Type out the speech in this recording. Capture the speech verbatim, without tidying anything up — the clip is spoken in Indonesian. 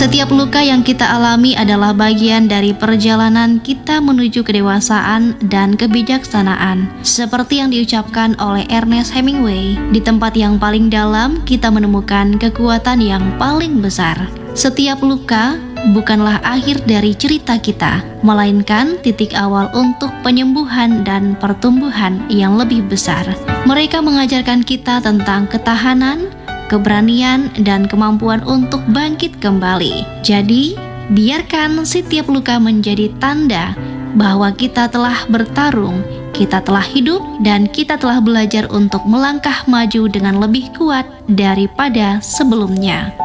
Setiap luka yang kita alami adalah bagian dari perjalanan kita menuju kedewasaan dan kebijaksanaan. Seperti yang diucapkan oleh Ernest Hemingway, di tempat yang paling dalam kita menemukan kekuatan yang paling besar. Setiap luka bukanlah akhir dari cerita kita, melainkan titik awal untuk penyembuhan dan pertumbuhan yang lebih besar. Mereka mengajarkan kita tentang ketahanan, keberanian, dan kemampuan untuk bangkit kembali. Jadi, biarkan setiap luka menjadi tanda bahwa kita telah bertarung, kita telah hidup, dan kita telah belajar untuk melangkah maju dengan lebih kuat daripada sebelumnya.